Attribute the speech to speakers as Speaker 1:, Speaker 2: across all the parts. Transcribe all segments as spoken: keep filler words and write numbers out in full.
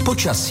Speaker 1: Počasí.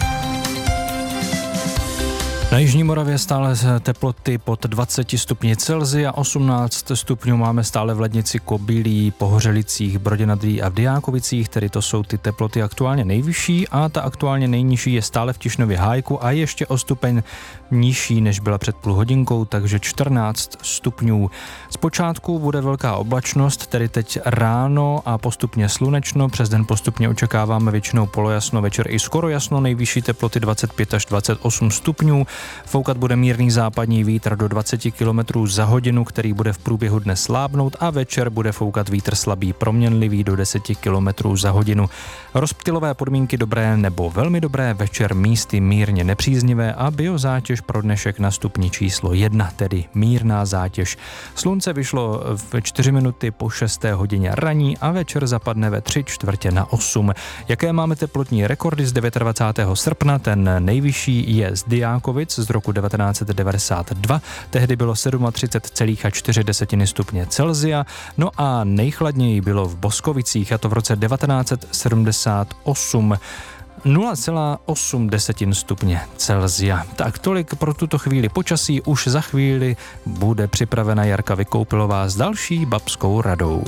Speaker 2: Na jižní Moravě stále teploty pod dvacet stupňů Celsia, osmnáct stupňů máme stále v Lednici, Kobylí, Pohořelicích, Brodě nad Rýí a v Dyjákovicích, tedy to jsou ty teploty aktuálně nejvyšší, a ta aktuálně nejnižší je stále v Tišnově Hájku a ještě o stupeň nižší, než byla před půl hodinkou, takže čtrnáct stupňů. Zpočátku bude velká oblačnost, tedy teď ráno a postupně slunečno, přes den postupně očekáváme většinou polojasno, večer i skoro jasno, nejvyšší teploty dvacet pět až dvacet osm stupňů. Foukat bude mírný západní vítr do dvacet kilometrů za hodinu, který bude v průběhu dne slábnout, a večer bude foukat vítr slabý proměnlivý do deset kilometrů za hodinu. Rozptylové podmínky dobré nebo velmi dobré, večer místy mírně nepříznivé a biozátěž pro dnešek na stupni číslo jedna, tedy mírná zátěž. Slunce vyšlo v čtyři minuty po šesté hodině raní a večer zapadne ve tři čtvrtě na osm. Jaké máme teplotní rekordy z dvacátého devátého srpna? Ten nejvyšší je z Dyjákovic z roku devatenáct set devadesát dva, tehdy bylo třicet sedm celá čtyři stupně Celsia, no a nejchladněji bylo v Boskovicích, a to v roce devatenáct set sedmdesát osm. nula celá osm stupně Celsia. Tak tolik pro tuto chvíli počasí, už za chvíli bude připravena Jarka Vykoupilová s další babskou radou.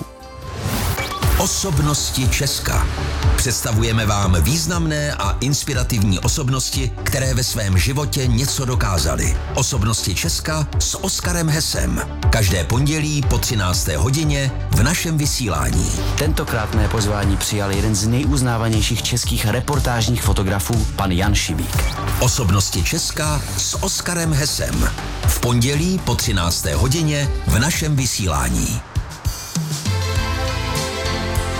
Speaker 1: Osobnosti Česka. Představujeme vám významné a inspirativní osobnosti, které ve svém životě něco dokázaly. Osobnosti Česka s Oskarem Hesem. Každé pondělí po třinácté hodině v našem vysílání.
Speaker 3: Tentokrát mé pozvání přijal jeden z nejuznávanějších českých reportážních fotografů, pan Jan Šibík.
Speaker 1: Osobnosti Česka s Oskarem Hesem. V pondělí po třinácté hodině v našem vysílání.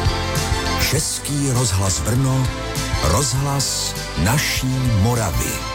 Speaker 1: Český rozhlas Brno, rozhlas naší Moravy.